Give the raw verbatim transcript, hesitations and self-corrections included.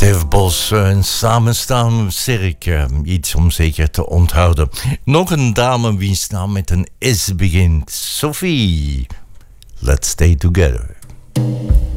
Dave Bos, en samen staan we sterk. Uh, iets om zeker te onthouden. Nog een dame wiens naam met een S begint. Sophie. Let's stay together.